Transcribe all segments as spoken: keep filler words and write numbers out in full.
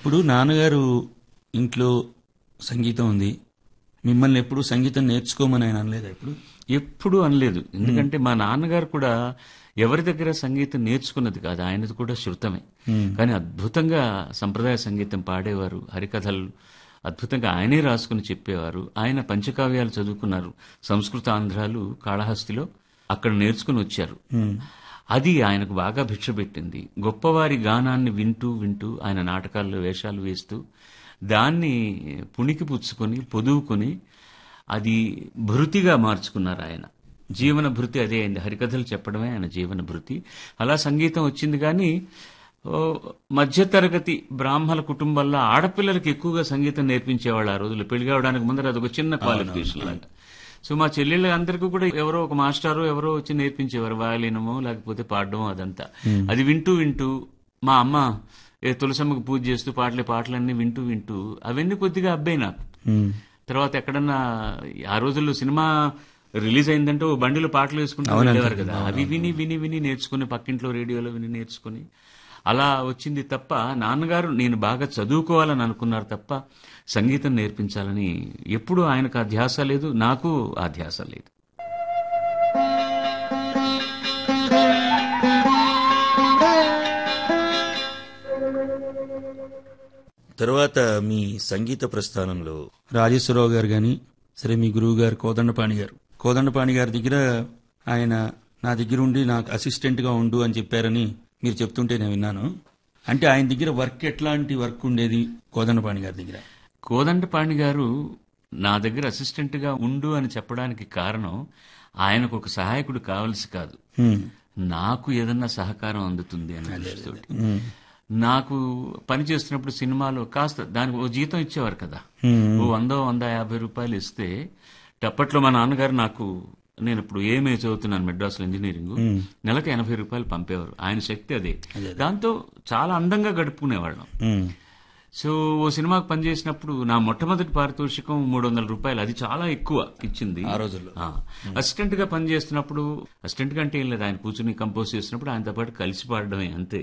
ఇప్పుడు నాన్నగారు ఇంట్లో సంగీతం ఉంది, మిమ్మల్ని ఎప్పుడు సంగీతం నేర్చుకోమని ఆయన అనలేదా? ఇప్పుడు ఎప్పుడు అనలేదు. ఎందుకంటే మా నాన్నగారు కూడా ఎవరి దగ్గర సంగీతం నేర్చుకున్నది కాదు, ఆయనది కూడా శృతమే. కానీ అద్భుతంగా సంప్రదాయ సంగీతం పాడేవారు, హరికథలు అద్భుతంగా ఆయనే రాసుకుని చెప్పేవారు. ఆయన పంచకావ్యాలు చదువుకున్నారు, సంస్కృత ఆంధ్రాలు కాళహస్తిలో, అక్కడ నేర్చుకుని వచ్చారు. అది ఆయనకు బాగా భిక్ష పెట్టింది. గొప్పవారి గానాన్ని వింటూ వింటూ ఆయన నాటకాల్లో వేషాలు వేస్తూ దాన్ని పుణికి పుచ్చుకొని పొదువుకొని అది భృతిగా మార్చుకున్నారు ఆయన. జీవన భృతి అదే అయింది, హరికథలు చెప్పడమే ఆయన జీవన భృతి. అలా సంగీతం వచ్చింది. కానీ మధ్యతరగతి బ్రాహ్మణ కుటుంబాల్లో ఆడపిల్లలకి ఎక్కువగా సంగీతం నేర్పించేవాళ్ళు ఆ రోజుల్లో. పెళ్లి కావడానికి ముందర అదొక చిన్న క్వాలిఫికేషన్ లాగా. సో మా చెల్లెళ్ళ అందరికీ కూడా ఎవరో ఒక మాస్టారు ఎవరో వచ్చి నేర్పించేవారు, వయలినమో లేకపోతే పాడడమో అదంతా. అది వింటూ వింటూ మా అమ్మ ఏ తులసమ్మకు పూజ చేస్తూ పాటలే పాటలన్నీ వింటూ వింటూ అవన్నీ కొద్దిగా అబ్బాయి నాకు. తర్వాత ఎక్కడన్నా ఆ రోజుల్లో సినిమా రిలీజ్ అయిందంటే ఓ బండిలో పాటలు వేసుకుంటూ వెళ్ళేవారు కదా, అవి విని విని విని నేర్చుకుని పక్కింట్లో రేడియోలో విని నేర్చుకుని అలా వచ్చింది తప్ప నాన్నగారు నేను బాగా చదువుకోవాలని అనుకున్నారు తప్ప సంగీతం నేర్పించాలని ఎప్పుడు ఆయనకు ఆ ధ్యాస లేదు, నాకు ఆ ధ్యాస లేదు. తర్వాత మీ సంగీత ప్రస్థానంలో రాజేశ్వరరావు గారు కానీ సరే, మీ గురువు గారు కోదండపాణి గారు కోదండపాణి గారి దగ్గర ఆయన నా దగ్గర ఉండి నాకు అసిస్టెంట్గా ఉండు అని చెప్పారని మీరు చెప్తుంటే నేను విన్నాను. అంటే ఆయన దగ్గర వర్క్ ఎట్లాంటి వర్క్ ఉండేది కోదండపాణి గారి దగ్గర? కోదండపాణి గారు నా దగ్గర అసిస్టెంట్గా ఉండు అని చెప్పడానికి కారణం ఆయనకు ఒక సహాయకుడు కావలసి కాదు, నాకు ఏదన్నా సహకారం అందుతుంది అనే దృష్టితోటి. నాకు పని చేస్తున్నప్పుడు సినిమాలో కాస్త దానికి ఓ జీతం ఇచ్చేవారు కదా, ఓ వందో వంద యాభై రూపాయలు ఇస్తే అప్పట్లో మా నాన్నగారు నాకు, నేను ఇప్పుడు ఏమే చదువుతున్నాను మెడ్రాస్లో ఇంజనీరింగ్, నెలకు ఎనభై రూపాయలు పంపేవారు. ఆయన శక్తి అదే. దాంతో చాలా అందంగా గడుపుకునేవాళ్ళం. సో ఓ సినిమాకి పనిచేసినప్పుడు నా మొట్టమొదటి పారితోషికం మూడు వందల రూపాయలు, అది చాలా ఎక్కువ ఇచ్చింది ఆ రోజుల్లో. అసిస్టెంట్ గా పనిచేస్తున్నప్పుడు, అసిస్టెంట్ గా అంటే ఏం లేదు, ఆయన కూర్చుని కంపోజ్ చేసినప్పుడు ఆయనతో పాటు కలిసి పాడడమే అంతే.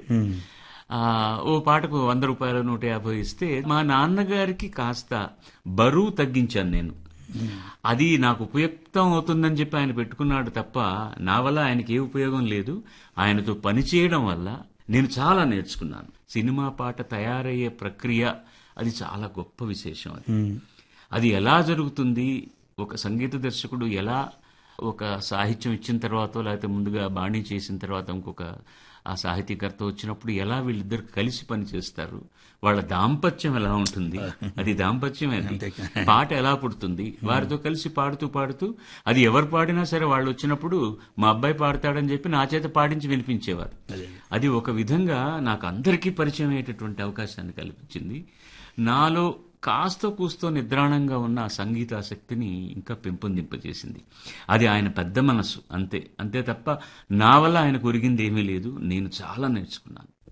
ఓ పాటకు వంద రూపాయలు నూట యాభై ఇస్తే మా నాన్నగారికి కాస్త బరువు తగ్గించాను నేను. అది నాకు ఉపయుక్తం అవుతుందని చెప్పి ఆయన పెట్టుకున్నాడు తప్ప నా వల్ల ఆయనకి ఏ ఉపయోగం లేదు. ఆయనతో పనిచేయడం వల్ల నేను చాలా నేర్చుకున్నాను. సినిమా పాట తయారయ్యే ప్రక్రియ అది చాలా గొప్ప విశేషం. అది అది ఎలా జరుగుతుంది, ఒక సంగీత దర్శకుడు ఎలా ఒక సాహిత్యం ఇచ్చిన తర్వాత లేకపోతే ముందుగా బాణీ చేసిన తర్వాత ఇంకొక ఆ సాహితీకర్త వచ్చినప్పుడు ఎలా వీళ్ళిద్దరు కలిసి పని చేస్తారు, వాళ్ళ దాంపత్యం ఎలా ఉంటుంది, అది దాంపత్యమే. అది పాట ఎలా పుడుతుంది, వారితో కలిసి పాడుతూ పాడుతూ అది ఎవరు పాడినా సరే వాళ్ళు వచ్చినప్పుడు మా అబ్బాయి పాడతాడని చెప్పి నా చేత పాడించి వినిపించేవారు. అది ఒక విధంగా నాకు అందరికీ పరిచయం అయ్యేటటువంటి అవకాశాన్ని కల్పించింది. నాలో కాస్త కూస్తో నిద్రాణంగా ఉన్న ఆ సంగీతాసక్తిని ఇంకా పెంపొందింపజేసింది. అది ఆయన పెద్ద మనసు అంతే అంతే తప్ప నా వల్ల ఆయనకు ఒరిగింది ఏమీ లేదు. నేను చాలా నేర్చుకున్నాను.